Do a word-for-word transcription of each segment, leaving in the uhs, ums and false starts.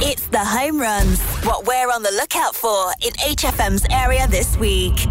It's the home runs. What we're on the lookout for in H F M's area this week.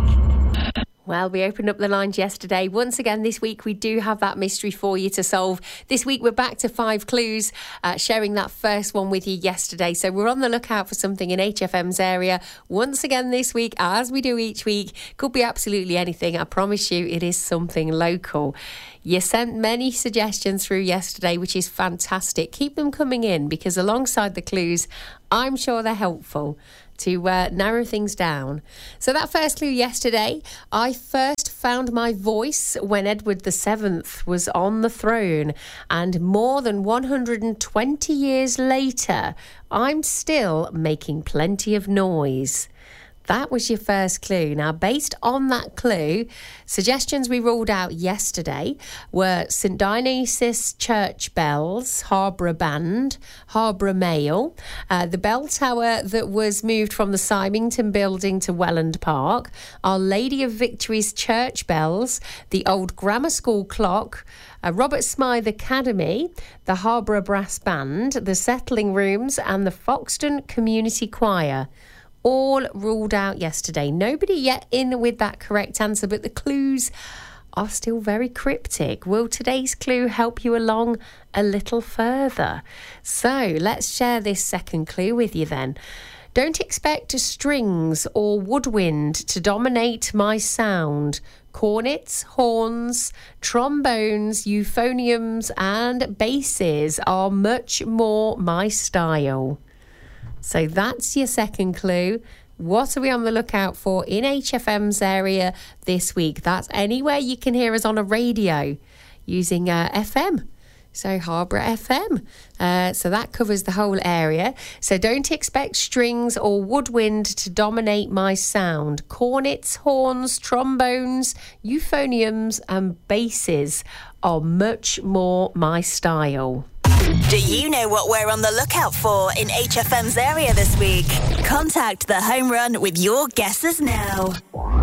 Well, we opened up the lines yesterday. Once again, this week, we do have that mystery for you to solve. This week, we're back to five clues, uh, sharing that first one with you yesterday. So we're on the lookout for something in H F M's area. Once again this week, as we do each week, could be absolutely anything. I promise you it is something local. You sent many suggestions through yesterday, which is fantastic. Keep them coming in because alongside the clues, I'm sure they're helpful to uh, narrow things down. So that first clue yesterday, I first found my voice when Edward the Seventh was on the throne, and more than one hundred twenty years later, I'm still making plenty of noise. That was your first clue. Now, based on that clue, suggestions we ruled out yesterday were St Dionysius Church Bells, Harborough Band, Harborough Mail, uh, the bell tower that was moved from the Symington building to Welland Park, Our Lady of Victory's Church Bells, the old grammar school clock, uh, Robert Smythe Academy, the Harborough Brass Band, the Settling Rooms and the Foxton Community Choir. All ruled out yesterday. Nobody yet in with that correct answer, but the clues are still very cryptic. Will today's clue help you along a little further? So let's share this second clue with you then. Don't expect strings or woodwind to dominate my sound. Cornets, horns, trombones, euphoniums and basses are much more my style. So that's your second clue. What are we on the lookout for in H F M's area this week? That's anywhere you can hear us on a radio using uh, F M. So Harborough F M. Uh, so that covers the whole area. So don't expect strings or woodwind to dominate my sound. Cornets, horns, trombones, euphoniums and basses are much more my style. Do you know what we're on the lookout for in H F M's area this week? Contact the Home Run with your guesses now.